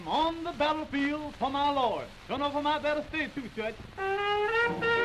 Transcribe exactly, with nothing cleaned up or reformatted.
On the battlefield for my Lord. Don't know if I might better stay too, Judge.